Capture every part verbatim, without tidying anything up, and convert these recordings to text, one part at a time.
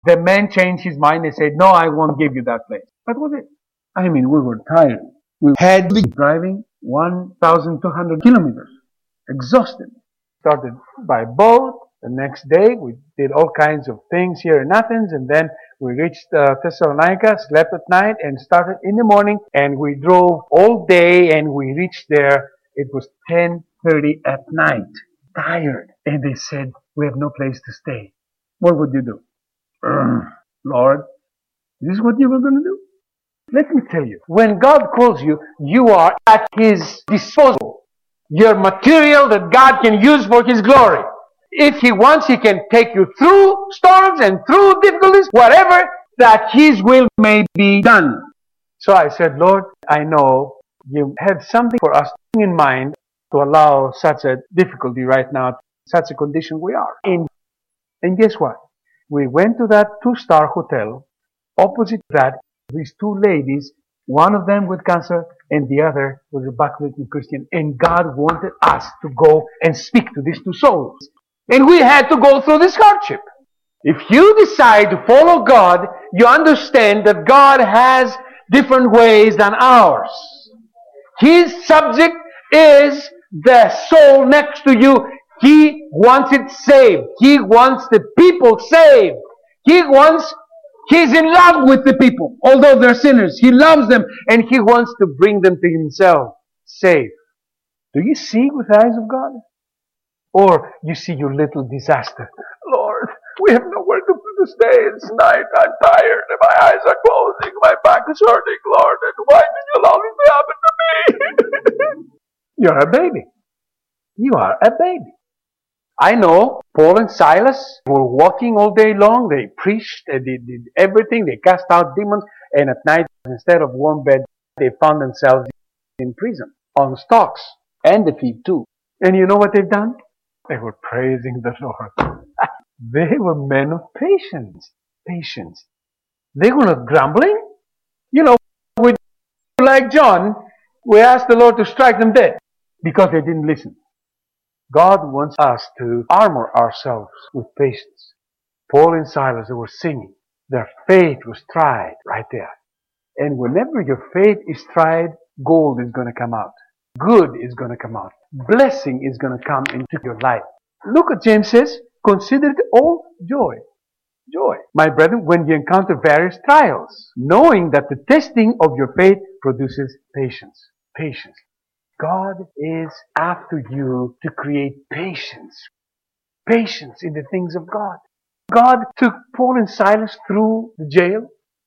The man changed his mind and said, no, I won't give you that place. What was it? I mean, we were tired. We had been driving one thousand two hundred kilometers. Exhausted. Started by boat. The next day, we did all kinds of things here in Athens, and then we reached uh, Thessalonica, slept at night, and started in the morning, and we drove all day, and we reached there. It was ten thirty at night. Tired. And they said, we have no place to stay. What would you do? Lord, this is what you were going to do? Let me tell you, when God calls you, you are at His disposal. You're material that God can use for His glory. If He wants, He can take you through storms and through difficulties, whatever, that His will may be done. So I said, Lord, I know you had something for us in mind to allow such a difficulty right now, such a condition we are in. And guess what? We went to that two-star hotel. Opposite that, these two ladies, one of them with cancer and the other was a backslidden Christian. And God wanted us to go and speak to these two souls. And we had to go through this hardship. If you decide to follow God, you understand that God has different ways than ours. His subject is the soul next to you. He wants it saved. He wants the people saved. He wants, He's in love with the people. Although they're sinners, He loves them and He wants to bring them to Himself, saved. Do you see with the eyes of God? Or you see your little disaster. Lord, we have nowhere to stay. It's night. I'm tired. And my eyes are closing. My back is hurting, Lord. And why did you allow this to happen to me? You're a baby. You are a baby. I know Paul and Silas were walking all day long. They preached. They did everything. They cast out demons. And at night, instead of warm bed, they found themselves in prison on stocks and the feet too. And you know what they've done? They were praising the Lord. They were men of patience. Patience. They were not grumbling. You know, we, like John, we asked the Lord to strike them dead because they didn't listen. God wants us to armor ourselves with patience. Paul and Silas, they were singing. Their faith was tried right there. And whenever your faith is tried, gold is going to come out. Good is going to come out. Blessing is going to come into your life. Look what James says. Consider it all joy. Joy. My brethren, when you encounter various trials, knowing that the testing of your faith produces patience. Patience. God is after you to create patience. Patience in the things of God. God took Paul and Silas through the jail.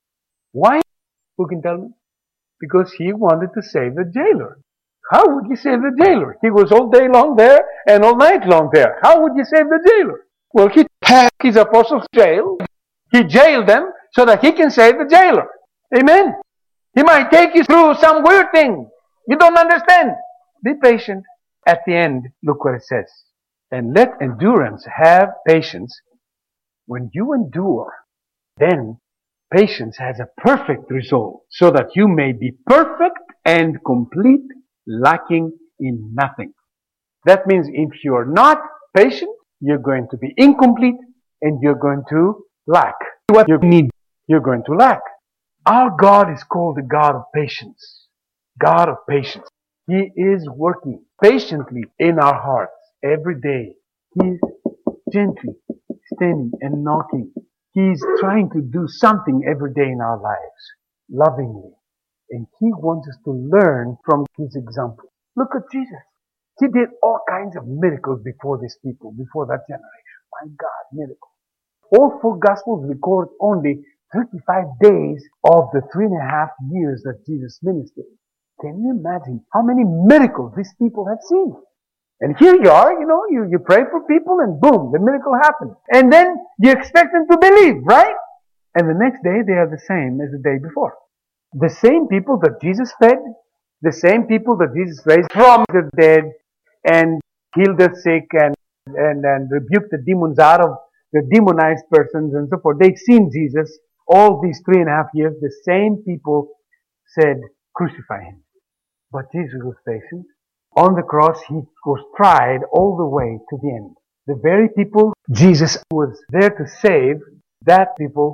Why? Who can tell me? Because He wanted to save the jailer. How would you save the jailer? He was all day long there and all night long there. How would you save the jailer? Well, He had His apostles jailed. He jailed them so that He can save the jailer. Amen. He might take you through some weird thing. You don't understand. Be patient. At the end, look what it says. And let endurance have patience. When you endure, then patience has a perfect result, so that you may be perfect and complete, lacking in nothing. That means if you're not patient, you're going to be incomplete and you're going to lack. What you need, you're going to lack. Our God is called the God of patience. God of patience. He is working patiently in our hearts every day. He's gently standing and knocking. He's trying to do something every day in our lives, lovingly. And He wants us to learn from His example. Look at Jesus. He did all kinds of miracles before these people, before that generation. My God, miracles. All four Gospels record only thirty-five days of the three and a half years that Jesus ministered. Can you imagine how many miracles these people have seen? And here you are, you know, you, you pray for people and boom, the miracle happens. And then you expect them to believe, right? And the next day they are the same as the day before. The same people that Jesus fed, the same people that Jesus raised from the dead and healed the sick and, and, and rebuked the demons out of the demonized persons and so forth. They've seen Jesus all these three and a half years. The same people said, crucify Him. But Jesus was patient. On the cross, He was tried all the way to the end. The very people Jesus was there to save that people